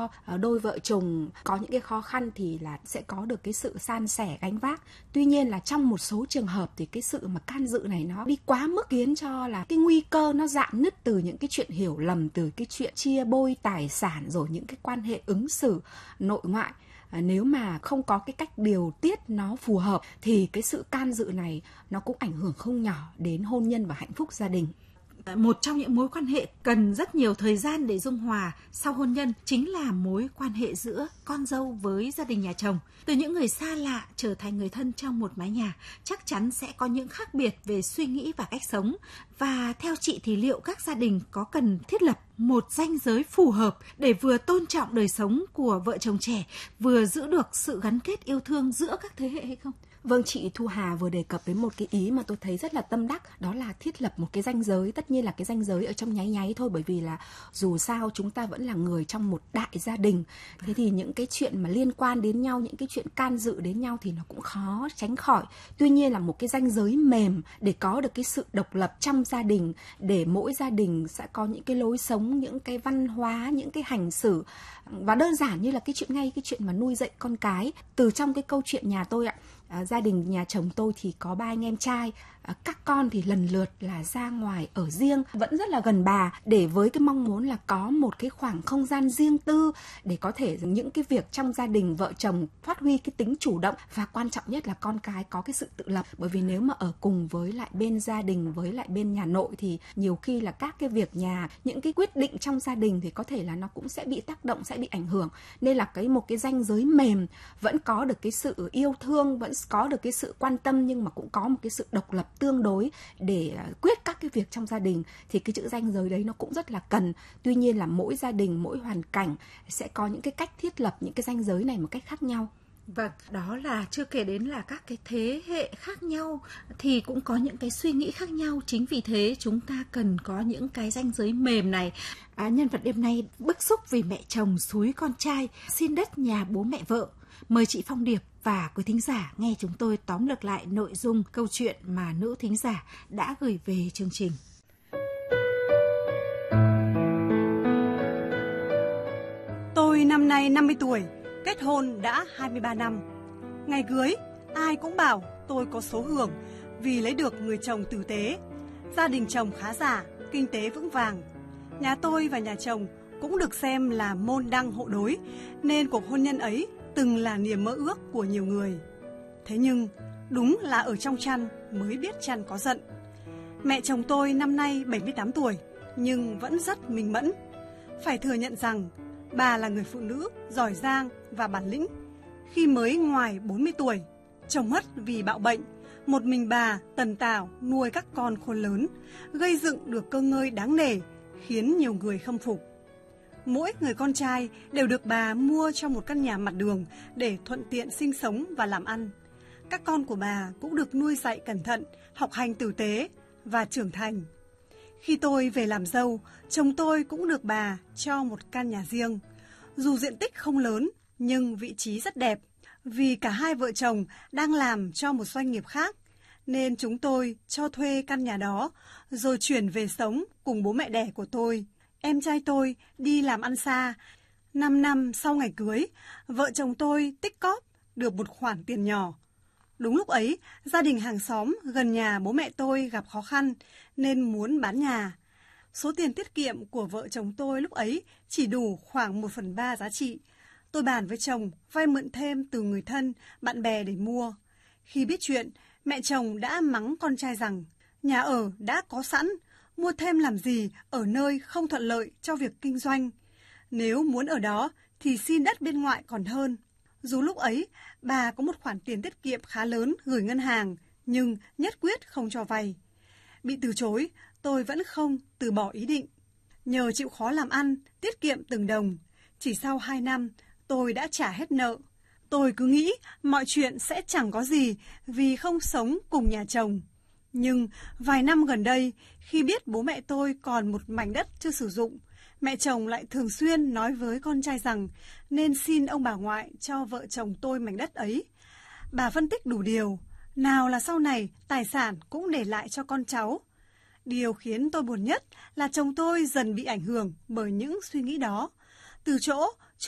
cho đôi vợ chồng có những cái khó khăn thì là sẽ có được cái sự san sẻ gánh vác. Tuy nhiên là trong một số trường hợp thì cái sự mà can dự này nó đi quá mức, khiến cho là cái nguy cơ nó rạn nứt từ những cái chuyện hiểu lầm, từ cái chuyện chia bôi tài sản, rồi những cái quan hệ ứng xử nội ngoại. Nếu mà không có cái cách điều tiết nó phù hợp thì cái sự can dự này nó cũng ảnh hưởng không nhỏ đến hôn nhân và hạnh phúc gia đình. Một trong những mối quan hệ cần rất nhiều thời gian để dung hòa sau hôn nhân chính là mối quan hệ giữa con dâu với gia đình nhà chồng. Từ những người xa lạ trở thành người thân trong một mái nhà, chắc chắn sẽ có những khác biệt về suy nghĩ và cách sống. Và theo chị thì liệu các gia đình có cần thiết lập một ranh giới phù hợp để vừa tôn trọng đời sống của vợ chồng trẻ, vừa giữ được sự gắn kết yêu thương giữa các thế hệ hay không? Vâng, chị Thu Hà vừa đề cập đến một cái ý mà tôi thấy rất là tâm đắc, đó là thiết lập một cái ranh giới. Tất nhiên là cái ranh giới ở trong nháy nháy thôi, bởi vì là dù sao chúng ta vẫn là người trong một đại gia đình. Thế thì những cái chuyện mà liên quan đến nhau, những cái chuyện can dự đến nhau thì nó cũng khó tránh khỏi. Tuy nhiên là một cái ranh giới mềm để có được cái sự độc lập trong gia đình, để mỗi gia đình sẽ có những cái lối sống, những cái văn hóa, những cái hành xử. Và đơn giản như là cái chuyện mà nuôi dạy con cái. Từ trong cái câu chuyện nhà tôi ạ, gia đình nhà chồng tôi thì có 3 anh em trai. Các con thì lần lượt là ra ngoài ở riêng, vẫn rất là gần bà, để với cái mong muốn là có một cái khoảng không gian riêng tư để có thể những cái việc trong gia đình vợ chồng phát huy cái tính chủ động, và quan trọng nhất là con cái có cái sự tự lập. Bởi vì nếu mà ở cùng với lại bên gia đình, với lại bên nhà nội thì nhiều khi là các cái việc nhà, những cái quyết định trong gia đình thì có thể là nó cũng sẽ bị tác động, sẽ bị ảnh hưởng. Nên là một cái ranh giới mềm, vẫn có được cái sự yêu thương, vẫn có được cái sự quan tâm, nhưng mà cũng có một cái sự độc lập tương đối để quyết các cái việc trong gia đình, thì cái chữ ranh giới đấy nó cũng rất là cần. Tuy nhiên là mỗi gia đình, mỗi hoàn cảnh sẽ có những cái cách thiết lập những cái ranh giới này một cách khác nhau. Vâng, đó là chưa kể đến là các cái thế hệ khác nhau thì cũng có những cái suy nghĩ khác nhau. Chính vì thế chúng ta cần có những cái ranh giới mềm này. Nhân vật đêm nay bức xúc vì mẹ chồng xúi con trai xin đất nhà bố mẹ vợ. Mời chị Phong Điệp và quý thính giả nghe chúng tôi tóm lược lại nội dung câu chuyện mà nữ thính giả đã gửi về chương trình. Tôi năm nay 50 tuổi, kết hôn đã 23 năm. Ngày cưới, ai cũng bảo tôi có số hưởng vì lấy được người chồng tử tế. Gia đình chồng khá giả, kinh tế vững vàng. Nhà tôi và nhà chồng cũng được xem là môn đăng hộ đối, nên cuộc hôn nhân ấy từng là niềm mơ ước của nhiều người. Thế nhưng, đúng là ở trong chăn mới biết chăn có giận. Mẹ chồng tôi năm nay 78 tuổi, nhưng vẫn rất minh mẫn. Phải thừa nhận rằng, bà là người phụ nữ giỏi giang và bản lĩnh. Khi mới ngoài 40 tuổi, chồng mất vì bạo bệnh, một mình bà tần tảo nuôi các con khôn lớn, gây dựng được cơ ngơi đáng nể, khiến nhiều người khâm phục. Mỗi người con trai đều được bà mua cho một căn nhà mặt đường để thuận tiện sinh sống và làm ăn. Các con của bà cũng được nuôi dạy cẩn thận, học hành tử tế và trưởng thành. Khi tôi về làm dâu, chồng tôi cũng được bà cho một căn nhà riêng. Dù diện tích không lớn, nhưng vị trí rất đẹp. Vì cả hai vợ chồng đang làm cho một doanh nghiệp khác, nên chúng tôi cho thuê căn nhà đó, rồi chuyển về sống cùng bố mẹ đẻ của tôi. Em trai tôi đi làm ăn xa. 5 năm sau ngày cưới, vợ chồng tôi tích cóp được một khoản tiền nhỏ. Đúng lúc ấy, gia đình hàng xóm gần nhà bố mẹ tôi gặp khó khăn nên muốn bán nhà. Số tiền tiết kiệm của vợ chồng tôi lúc ấy chỉ đủ khoảng 1/3 giá trị. Tôi bàn với chồng vay mượn thêm từ người thân, bạn bè để mua. Khi biết chuyện, mẹ chồng đã mắng con trai rằng nhà ở đã có sẵn, mua thêm làm gì ở nơi không thuận lợi cho việc kinh doanh. Nếu muốn ở đó thì xin đất bên ngoại còn hơn. Dù lúc ấy bà có một khoản tiền tiết kiệm khá lớn gửi ngân hàng, nhưng nhất quyết không cho vay. Bị từ chối, tôi vẫn không từ bỏ ý định. Nhờ chịu khó làm ăn, tiết kiệm từng đồng, chỉ sau 2 năm tôi đã trả hết nợ. Tôi cứ nghĩ mọi chuyện sẽ chẳng có gì vì không sống cùng nhà chồng. Nhưng vài năm gần đây, khi biết bố mẹ tôi còn một mảnh đất chưa sử dụng, mẹ chồng lại thường xuyên nói với con trai rằng nên xin ông bà ngoại cho vợ chồng tôi mảnh đất ấy. Bà phân tích đủ điều, nào là sau này tài sản cũng để lại cho con cháu. Điều khiến tôi buồn nhất là chồng tôi dần bị ảnh hưởng bởi những suy nghĩ đó. Từ chỗ